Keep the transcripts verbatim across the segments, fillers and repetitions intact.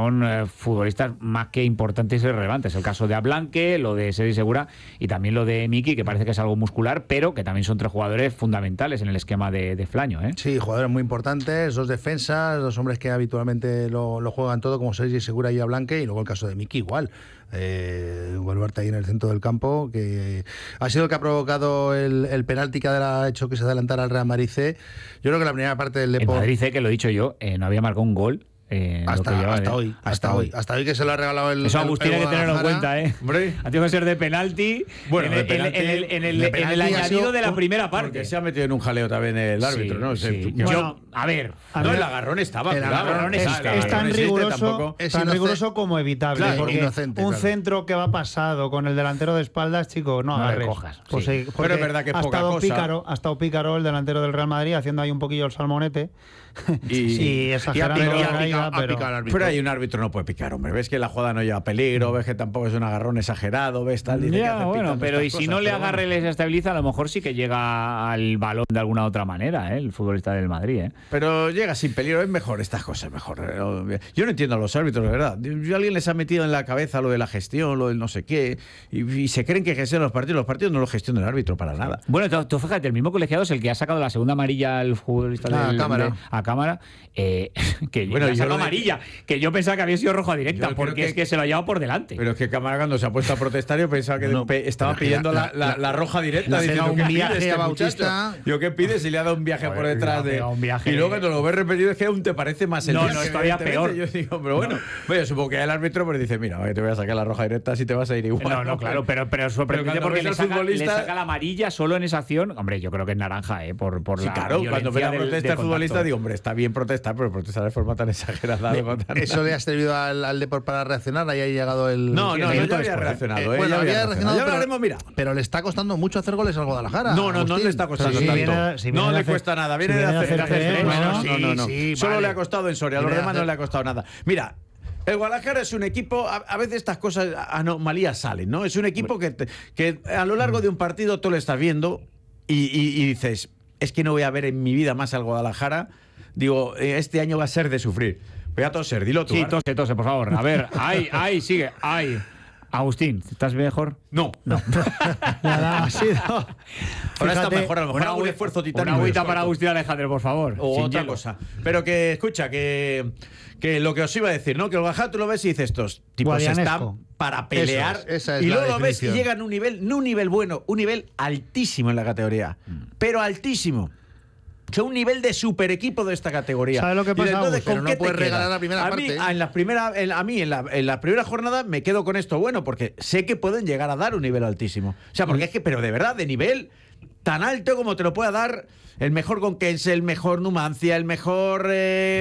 son eh, futbolistas más que importantes y relevantes. El caso de Ablanque, lo de Sergi Segura y también lo de Miki, que parece que es algo muscular, pero que también son tres jugadores fundamentales en el esquema de, de Flaño, ¿eh? Sí, jugadores muy importantes, dos defensas, dos hombres que habitualmente lo, lo juegan todo, como Sergi Segura y Ablanque, y luego el caso de Miki igual. Eh, Baluarte ahí en el centro del campo, que ha sido el que ha provocado el, el penalti que ha hecho que se adelantara al Real Madrid C. Yo creo que la primera parte del Depor... El Madrid C, que lo he dicho yo, eh, no había marcado un gol. Eh, hasta, lleva, hasta, eh, hoy, hasta, hasta hoy, hoy, hasta hoy que se lo ha regalado el. Eso Agustín hay que tenerlo en cuenta, ¿eh? Hombre, ha tenido que ser de penalti. Bueno, en, de el, penalti, en el, en el, de en penalti el añadido de la un, primera parte. Porque se ha metido en un jaleo también el árbitro, sí, ¿no? Sí. Yo, Bueno, a ver, a no, ver, el agarrón estaba. El claro, agarrón es, existe, es, es tan riguroso, es tan inocente, riguroso como evitable. Claro, porque inocente, un claro. centro que va pasado con el delantero de espaldas, chico, no, No le agarres. cojas, Pues sí. sí, Pero es verdad que es ha poca estado cosa. Pícaro, ha estado Pícaro, el delantero del Real Madrid, haciendo ahí un poquillo el salmonete. Y, y exagerando y ha la picado, caída, ha pero... picado al árbitro. Pero ahí un árbitro no puede picar, hombre. Ves que la jugada no lleva peligro, ves que tampoco es un agarrón exagerado, ves tal. Dice que ya, hace bueno, picando pero y estas si cosas, no le pero agarra y bueno. les estabiliza, a lo mejor sí que llega al balón de alguna otra manera, ¿eh? El futbolista del Madrid, ¿eh? Pero llega sin peligro, es mejor estas cosas, mejor. Yo no entiendo a los árbitros, de verdad. Yo, alguien les ha metido en la cabeza lo de la gestión, lo del no sé qué, y, y se creen que gestionan los partidos. Los partidos no los gestiona el árbitro para nada. Bueno, tú, tú fíjate, el mismo colegiado es el que ha sacado la segunda amarilla al futbolista Ah, del, a cámara. de- a cámara, eh, que Bueno, le ha yo sacado lo de- amarilla, que yo pensaba que había sido roja directa, Yo creo porque que- es que se lo ha llevado por delante. Pero es que Cámara cuando se ha puesto a protestar yo pensaba que No, pe- estaba pero es que pidiendo la- la, la, la- la roja directa. le ha diciendo, pegado ¿qué un pide viaje este a muchacho? Bautista. Yo, ¿qué pide si le ha dado un viaje Joder, por le detrás ha de...? pegado un viaje. Y luego cuando lo ves repetido es que aún te parece más el No, viaje, no, es todavía evidentemente. peor. Yo digo, pero bueno, bueno, supongo que el árbitro pues dice, mira, te voy a sacar la roja directa si te vas a ir igual. No, no, claro, pero, pero sorprendente Pero cuando porque ves le al saca, le futbolista- saca la amarilla solo en esa acción. Hombre, yo creo que es naranja, ¿eh? Por, por Sí, la claro, cuando ve la violencia del- protesta del del futbolista contacto. digo, hombre, está bien protestar, pero protestar de forma tan exagerada. algo tan- Eso le ha servido al, al Depor para reaccionar, ahí ha llegado el. No, el no, no, minuto ya había después. reaccionado, Eh, ¿eh? bueno, Ya había había reaccionado, reaccionado. Ya pero, hablaremos, mira. pero le está costando mucho hacer goles al Guadalajara. No, no, no Agustín. le está costando Pero si tanto. viene- si viene no de le hacer- cuesta nada, viene si de viene de hacer, hacer hacer- C, no, bueno, no, no, no. sí, Solo vale. le ha costado en Soria, a los Viene de demás no hacer- le ha costado nada. Mira, el Guadalajara es un equipo, a, a veces estas cosas, anomalías salen, ¿no? Es un equipo que, te- que a lo largo de un partido tú lo estás viendo y, y- y dices, es que no voy a ver en mi vida más al Guadalajara. Digo, eh, este año va a ser de sufrir. Voy a toser, dilo tú. Sí, ¿eh? tose, tose, por favor. A ver, ahí, ahí, sigue, ahí. Agustín, ¿estás mejor? No. No. Nada, ha sido... Ahora está Fíjate, mejor, a lo mejor Una hago un agüita- esfuerzo Una titánico. agüita y para suelto. Agustín Alejandro, por favor. O sin otra hielo. cosa. Pero que, escucha, que, que lo que os iba a decir, ¿no? Que el Guadalajara tú lo ves y dices, estos tipos Guadianesco. están para pelear. Eso es, esa es y la luego lo ves y definición. llegan a un nivel, no un nivel bueno, un nivel altísimo en la categoría. Pero altísimo. O sea, un nivel de super equipo de esta categoría. ¿Sabes lo que Y pasa, entonces, Agus? ¿con Pero no qué te puedes quedas? regalar la primera a mí, parte. a, en la primera, en- a mí en la, en la primera jornada me quedo con esto bueno, porque sé que pueden llegar a dar un nivel altísimo. O sea, porque es que, pero de verdad, de nivel tan alto como te lo pueda dar el mejor Conquense, el mejor Numancia, el mejor eh,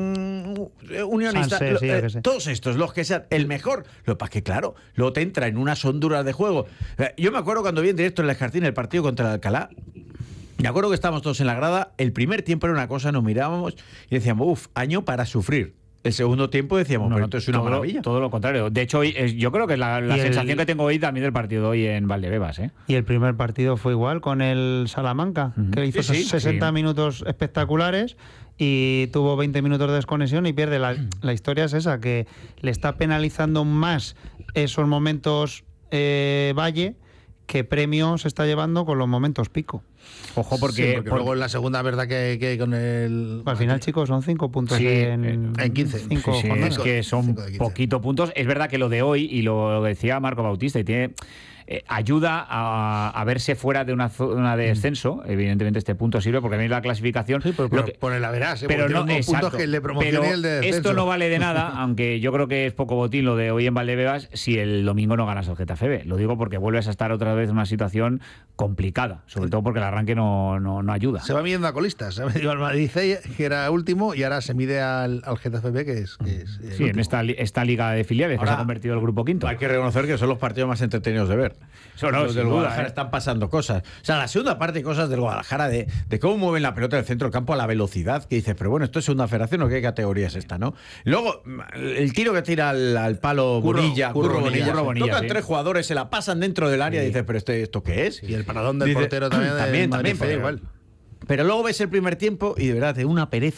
mm, Unionista, Sanse, lo- sí, yo eh, qué sé. todos estos, los que sean, el mejor. Lo que pasa es que, claro, luego te entra en unas honduras de juego. Eh, Yo me acuerdo cuando vi en directo en el Escartín el partido contra el Alcalá. Me acuerdo que estábamos todos en la grada. El primer tiempo era una cosa, nos mirábamos y decíamos, uff, año para sufrir. El segundo tiempo decíamos, No, pero no, esto es una todo, maravilla. Todo lo contrario. De hecho, hoy, es- yo creo que es la, la Y el- sensación que tengo hoy también del partido de hoy en Valdebebas, ¿eh? Y el primer partido fue igual con el Salamanca, Ujú. que hizo Sí, sí, sesenta sí. minutos espectaculares y tuvo veinte minutos de desconexión y pierde. La, la historia es esa, que le está penalizando más esos momentos eh, Valle que premio se está llevando con los momentos pico. Ojo, Sí, porque, porque por- luego en la segunda, verdad que, que con el. Al final, chicos, son cinco puntos Sí, en, en quince. cinco sí, sí, jornadas. es que son cinco de quince. poquito puntos. Es verdad que lo de hoy, y lo decía Marco Bautista, y tiene eh, ayuda a, a verse fuera de una zona de descenso. Evidentemente este punto sirve porque a mí la clasificación... Sí, pues lo por, que- por el averás, ¿eh? pero Porque no, tiene unos exacto. puntos que el de promoción Pero y el de descenso. esto no vale de nada, aunque yo creo que es poco botín lo de hoy en Valdebebas, si el domingo no ganas al Getafe B. Lo digo porque vuelves a estar otra vez en una situación complicada, sobre todo porque el arranque no, no, no ayuda. Se va midiendo a colistas. Se ha medido al Madrid C, que era último, y ahora se mide al, al Getafe B, que es. Que es el Sí, en último. esta, li- esta liga de filiales que Ahora, se ha convertido el grupo quinto. Hay que reconocer que son los partidos más entretenidos de ver. Eso no, Los sin del duda, Guadalajara ¿eh? están pasando cosas. O sea, la segunda parte hay cosas del Guadalajara de, de cómo mueven la pelota del centro del campo a la velocidad, que dices, pero bueno, ¿esto es segunda federación o qué categoría es esta, no? Y luego, el tiro que tira al, al palo Curro, Bonilla, Curro Curro Bonilla, Bonilla, Curro Bonilla, tocan sí. tres jugadores, se la pasan dentro del área y dices, pero este, ¿esto qué es? Y el paradón del Dice- portero también. del también, Madrid también, C, pero- igual. Pero luego ves el primer tiempo y de verdad, de una pereza.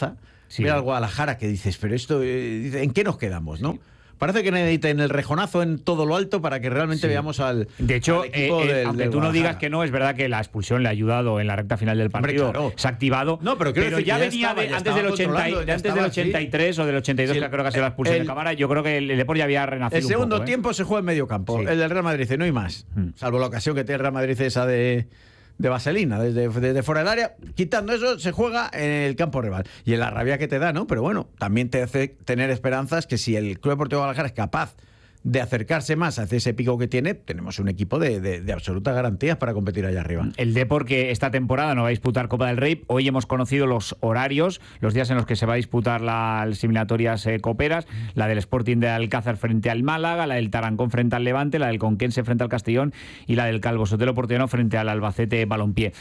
Sí. Mira al Guadalajara que dices, pero esto, eh, ¿en qué nos quedamos, no? Sí. Parece que necesitan el rejonazo en todo lo alto para que realmente sí. veamos al De hecho, al equipo eh, del, aunque del tú no digas que no, es verdad que la expulsión le ha ayudado en la recta final del partido. Hombre, claro. Se ha activado. No, pero, pero ya, ya venía estaba, de, ya antes, del ochenta, de antes estaba, del ochenta y tres sí. o del ochenta y dos, sí, que creo que ha sido la expulsión el, de Cámara. Yo creo que el, el Depor ya había renacido. El segundo un poco, tiempo ¿eh? se juega en medio campo. Sí. El del Real Madrid dice, no hay más. Hmm. Salvo la ocasión que tiene el Real Madrid esa de. de vaselina, desde, desde fuera del área, quitando eso, se juega en el campo rival. Y en la rabia que te da, ¿no? Pero bueno, también te hace tener esperanzas que si el Club Deportivo Guadalajara es capaz de acercarse más hacia ese pico que tiene, tenemos un equipo de, de, de absolutas garantías para competir allá arriba. El Depor, que esta temporada no va a disputar Copa del Rey. Hoy hemos conocido los horarios, los días en los que se va a disputar la, las eliminatorias eh, coperas, la del Sporting de Alcázar frente al Málaga, la del Tarancón frente al Levante, la del Conquense frente al Castellón y la del Calvo Sotelo Portiano frente al Albacete Balompié.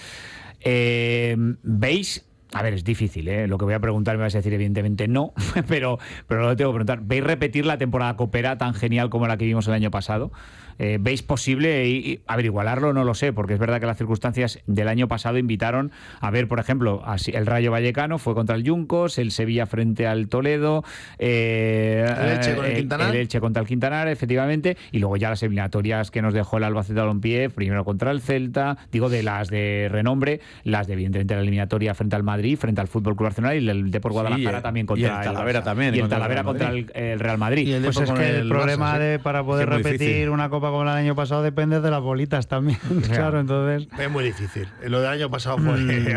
Eh, ¿Veis? A ver, es difícil, ¿eh? Lo que voy a preguntar me vais a decir evidentemente no, pero, pero lo tengo que preguntar. ¿Veis repetir la temporada copera tan genial como la que vimos el año pasado? Eh, ¿Veis posible? Y, y, a ver, igualarlo no lo sé, porque es verdad que las circunstancias del año pasado invitaron a ver, por ejemplo, así, el Rayo Vallecano fue contra el Juncos, el Sevilla frente al Toledo, eh, el, Elche con el, el, el Elche contra el Quintanar, efectivamente, y luego ya las eliminatorias que nos dejó el Albacete Balompié, primero contra el Celta, digo de las de renombre, las de evidentemente la eliminatoria frente al Madrid, frente al Fútbol Club Arsenal y el Depor Guadalajara sí, también contra y el Talavera el, también y el contra Talavera el contra el, el Real Madrid. Y el pues es que el, el problema Barça, de para poder es repetir difícil. una copa como la del año pasado depende de las bolitas también. Claro, entonces es muy difícil. Lo del año pasado fue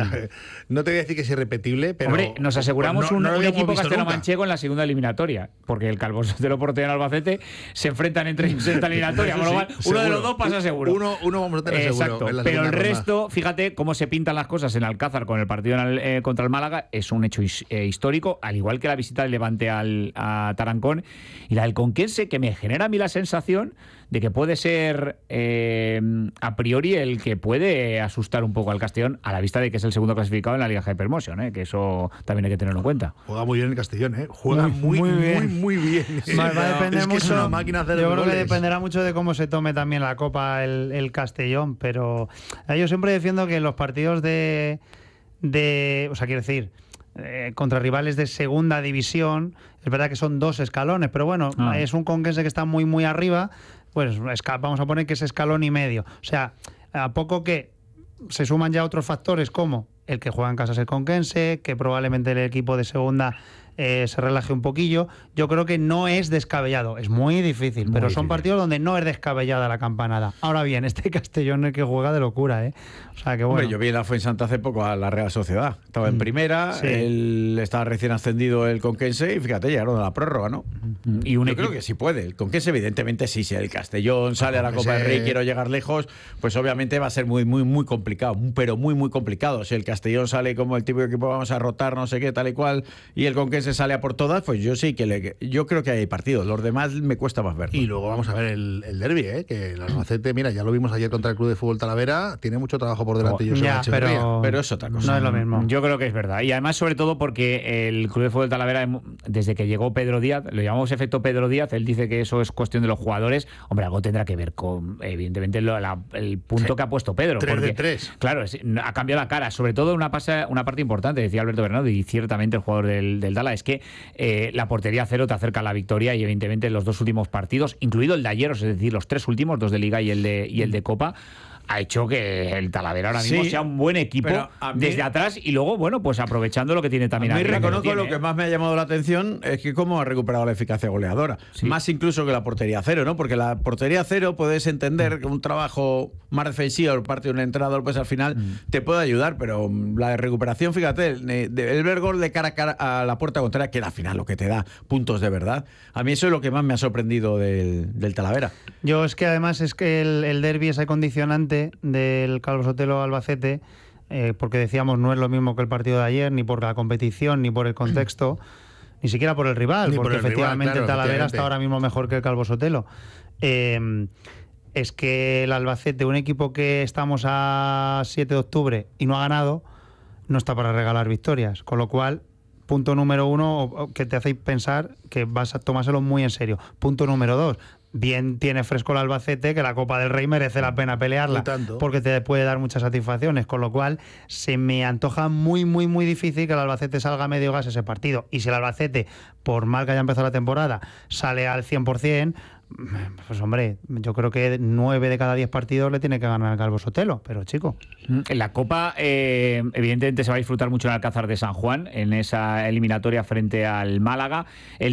no te voy a decir que es irrepetible, pero hombre, nos aseguramos no, un, no un equipo castellano-manchego en la segunda eliminatoria, porque el Calvo Sotelo Porteño y el Albacete se enfrentan entre ellos en esta eliminatoria, con lo cual uno seguro. de los dos pasa seguro. Uno, uno vamos a tener seguro. Exacto. Pero el resto, ronda. Fíjate cómo se pintan las cosas en Alcázar con el partido en el, eh, contra el Málaga, es un hecho his, eh, histórico, al igual que la visita del Levante al, a Tarancón y la del Conquense, que me genera a mí la sensación de que puede ser eh, a priori el que puede asustar un poco al Castellón, a la vista de que es el segundo clasificado en la Liga Hypermotion, ¿eh? Que eso también hay que tenerlo en cuenta. Juega muy bien el Castellón, ¿eh? Juega muy, muy, muy bien. Muy, muy bien. Va, va a depender es que mucho, es una máquina de yo creo goles. que dependerá mucho de cómo se tome también la Copa el, el Castellón, pero yo siempre defiendo que los partidos de, de o sea, quiero decir, Eh, contra rivales de segunda división, es verdad que son dos escalones, pero bueno, ah. es un Conquense que está muy muy arriba, pues vamos a poner que es escalón y medio. O sea, a poco que se suman ya otros factores como el que juega en casa es el Conquense, que probablemente el equipo de segunda eh, se relaje un poquillo, yo creo que no es descabellado, es muy difícil, muy pero difícil. Son partidos donde no es descabellada la campanada. Ahora bien, este Castellón es el que juega de locura, ¿eh? O sea, que bueno. Hombre, yo vi en la Fuensanta hace poco a la Real Sociedad, estaba en primera, sí. él estaba recién ascendido el Conquense y fíjate, llegaron a la prórroga, ¿no? Y un yo equipo... creo que sí puede, el Conquense evidentemente sí, si el Castellón sale a la Copa del Rey, quiero llegar lejos, pues obviamente va a ser muy, muy, muy complicado, pero muy, muy complicado. Si el Castellón sale como el tipo de equipo, vamos a rotar, no sé qué, tal y cual, y el Conquense sale a por todas, pues yo sí que le, yo creo que hay partidos. Los demás me cuesta más ver. Y luego vamos a ver el, el derbi, ¿eh? Que el Albacete, mira, ya lo vimos ayer contra el Club de Fútbol Talavera, tiene mucho trabajo por delante. Oh, ya, pero, pero es otra cosa. No es lo mismo. Yo creo que es verdad. Y además, sobre todo, porque el Club de Fútbol Talavera, desde que llegó Pedro Díaz, lo llamamos efecto Pedro Díaz, él dice que eso es cuestión de los jugadores. Hombre, algo tendrá que ver con, evidentemente, lo, la, el punto sí. que ha puesto Pedro. tres porque, de tres. Claro, es, ha cambiado la cara. Sobre todo una, pasa, una parte importante, decía Alberto Bernardo, y ciertamente el jugador del, del Dala, es que eh, la portería cero te acerca a la victoria y evidentemente los dos últimos partidos, incluido el de ayer, es decir, los tres últimos, dos de Liga y el de, y el de Copa, ha hecho que el Talavera ahora mismo sí, sea un buen equipo mí, desde atrás y luego, bueno, pues aprovechando lo que tiene también. A mí reconozco que lo tiene, que más me ha llamado la atención es que cómo ha recuperado la eficacia goleadora. Sí. Más incluso que la portería cero, ¿no? Porque la portería cero puedes entender que un trabajo más defensivo por parte de un entrenador, pues al final mm. te puede ayudar, pero la de recuperación, fíjate, el, el ver gol de cara a cara a la puerta contraria, que al final lo que te da puntos de verdad. A mí eso es lo que más me ha sorprendido del, del Talavera. Yo es que además es que el, el derbi, ese condicionante del Calvo Sotelo Albacete, eh, porque decíamos no es lo mismo que el partido de ayer, ni por la competición, ni por el contexto, ni siquiera por el rival, ni porque por el efectivamente rival, claro, el Talavera está ahora mismo mejor que el Calvo Sotelo. Eh, es que el Albacete, un equipo que estamos a siete de octubre y no ha ganado, no está para regalar victorias, con lo cual punto número uno, que te hace pensar que vas a tomárselo muy en serio. Punto número dos, bien tiene fresco el Albacete, que la Copa del Rey merece la pena pelearla, porque te puede dar muchas satisfacciones, con lo cual se me antoja muy, muy, muy difícil que el Albacete salga a medio gas ese partido. Y si el Albacete, por mal que haya empezado la temporada, sale al cien por ciento, pues hombre, yo creo que nueve de cada diez partidos le tiene que ganar al Calvo Sotelo, pero chico. En la Copa, eh, evidentemente se va a disfrutar mucho en Alcázar de San Juan, en esa eliminatoria frente al Málaga. El